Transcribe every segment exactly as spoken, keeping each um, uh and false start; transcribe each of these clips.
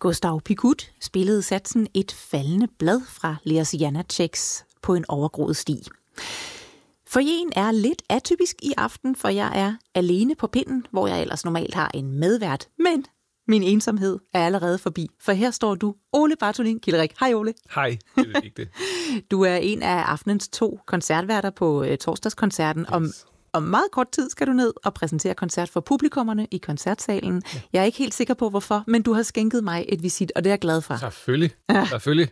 Gustav Picut spillede satsen Et faldende blad fra Leos Janáčeks på en overgroet sti. Foyeren er lidt atypisk i aften, for jeg er alene på pinden, hvor jeg ellers normalt har en medvært. Men min ensomhed er allerede forbi, for her står du, Ole Bartholin Kilderik. Hej Ole. Hej, det er ikke det. Du er en af aftenens to koncertværter på uh, torsdagskoncerten. Yes. Om, om meget kort tid skal du ned og præsentere koncert for publikummerne i koncertsalen. Ja. Jeg er ikke helt sikker på, hvorfor, men du har skænket mig et visit, og det er jeg glad for. Selvfølgelig, ja. Selvfølgelig.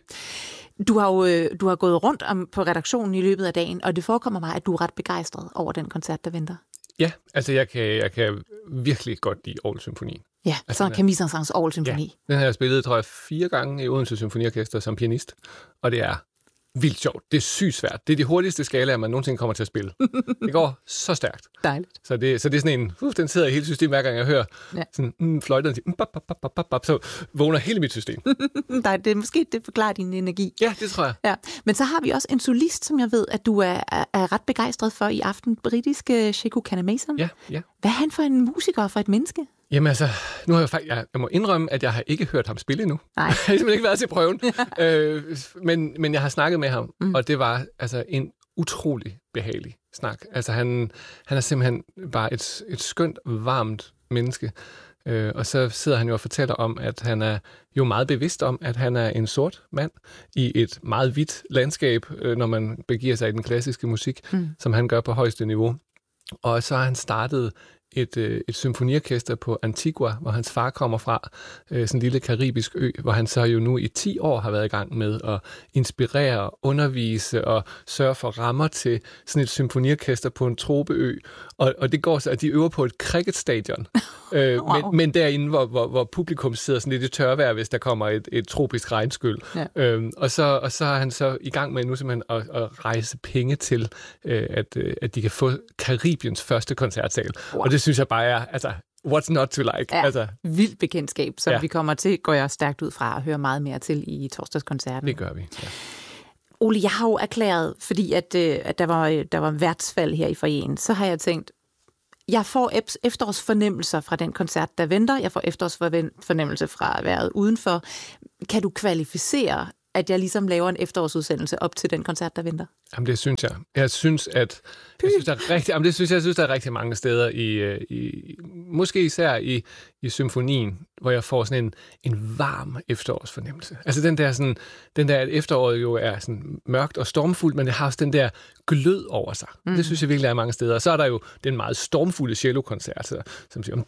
Du har jo du har gået rundt om, på redaktionen i løbet af dagen, og det forekommer mig, at du er ret begejstret over den koncert, der venter. Ja, altså jeg kan, jeg kan virkelig godt lide Aarhus Symfoni. Ja, altså, så Camille Saint-Saëns Aarhus Symfoni. Ja, den har jeg spillet, tror jeg, fire gange i Odense Symfoniorkester som pianist, og det er vildt sjovt. Det er sygt svært. Det er de hurtigste skalaer, man nogensinde kommer til at spille. Det går så stærkt. Dejligt. Så det, så det er sådan en, uh, den sidder i hele systemet, hver gang jeg hører ja. sådan, mm, fløjterne, mm, bap, bap, bap, bap, bap, så vågner hele mit system. Nej, det er måske, det forklarer din energi. Ja, det tror jeg. Ja. Men så har vi også en solist, som jeg ved, at du er, er, er ret begejstret for i aften, britiske Sheku Kanneh-Mason. Ja, ja. Hvad er han for en musiker og for et menneske? Jamen altså, nu har jeg faktisk, jeg, jeg må indrømme, at jeg har ikke hørt ham spille endnu. Nej. Jeg har simpelthen ikke været til prøven. øh, men, men jeg har snakket med ham, mm. og det var altså en utrolig behagelig snak. Altså han, han er simpelthen bare et, et skønt, varmt menneske. Øh, og så sidder han jo og fortæller om, at han er jo meget bevidst om, at han er en sort mand i et meget hvidt landskab, øh, når man begiver sig i den klassiske musik, mm. som han gør på højeste niveau. Og så har han startet et, øh, et symfoniorkester på Antigua, hvor hans far kommer fra, øh, sådan en lille karibisk ø, hvor han så jo nu i ti år har været i gang med at inspirere, undervise og sørge for rammer til sådan et symfoniorkester på en tropeø. Og, og det går så, at de øver på et cricketstadion, øh, wow. men, men derinde, hvor, hvor, hvor publikum sidder sådan lidt i tørvejr, hvis der kommer et, et tropisk regnskyld. Ja. Øhm, og, så, og så er han så i gang med nu simpelthen at, at rejse penge til, øh, at, øh, at de kan få Karibiens første koncertsal. Wow. Og det synes jeg bare er, altså, what's not to like? Ja, altså, vildt bekendtskab, som ja. vi kommer til, går jeg stærkt ud fra at høre meget mere til i torsdagskoncerten. Det gør vi, ja. Ole, jeg har jo erklæret, fordi at, at der, var, der var værtsfald her i foyeren, så har jeg tænkt, jeg får efterårsfornemmelser fra den koncert, der venter. Jeg får efterårsfornemmelse fra vejret udenfor. Kan du kvalificere, at jeg ligesom laver en efterårsudsendelse op til den koncert, der venter? Jamen, det synes jeg. Jeg synes, at jeg synes, der er rigtig, jamen, det synes jeg, jeg synes, der er rigtig mange steder i, i måske især i, i symfonien, hvor jeg får sådan en, en varm efterårsfornemmelse. Altså den der sådan, den der, at efteråret jo er sådan mørkt og stormfuldt, men det har også den der glød over sig. Mm. Det synes jeg virkelig er mange steder. Og så er der jo den meget stormfulde cello-koncert, som siger,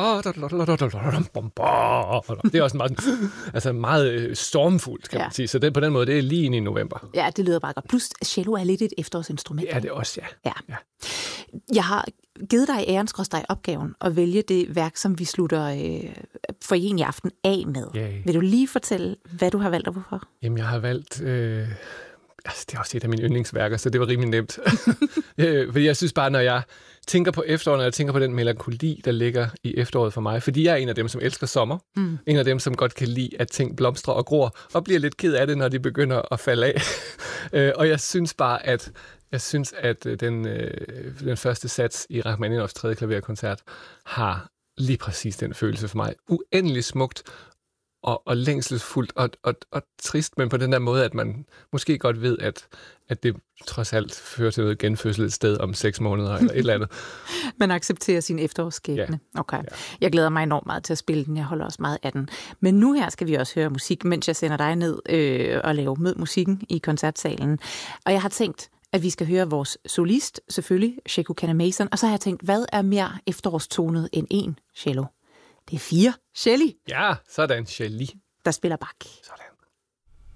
det er også meget, altså meget stormfuldt, kan man sige. Så det, på den måde, det er lige ind i november. Ja, det lyder bare godt. Plus, cello er lidt et efterårsinstrument. Ja, det er også, ja. ja. ja. Jeg har givet dig ærenskrådstreg opgaven at vælge det værk, som vi slutter øh, foyeren i aften af med. Yeah. Vil du lige fortælle, hvad du har valgt og hvorfor? Jamen, jeg har valgt... Øh, altså, det er også et af mine yndlingsværker, så det var rimelig nemt. Fordi jeg synes bare, når jeg tænker på efteråret, når jeg tænker på den melankoli, der ligger i efteråret for mig, fordi jeg er en af dem, som elsker sommer. Mm. En af dem, som godt kan lide, at ting blomstrer og gror, og bliver lidt ked af det, når de begynder at falde af. Og jeg synes bare, at Jeg synes, at den, øh, den første sats i Rachmaninovs tredje klaverkoncert har lige præcis den følelse for mig. Uendelig smukt og, og længselsfuldt og, og, og trist, men på den der måde, at man måske godt ved, at, at det trods alt fører til noget genfødsel et sted om seks måneder eller et eller andet. Man accepterer sin efterårsskæbne. Ja. Okay. Ja. Jeg glæder mig enormt meget til at spille den. Jeg holder også meget af den. Men nu her skal vi også høre musik, mens jeg sender dig ned øh, og lave Mød musikken i koncertsalen. Og jeg har tænkt, at vi skal høre vores solist, selvfølgelig, Sheku Kanneh-Mason. Og så har jeg tænkt, hvad er mere efterårstonet end en cello? Det er fire. Shelley. Ja, sådan, Shelley. Der spiller Bach. Sådan.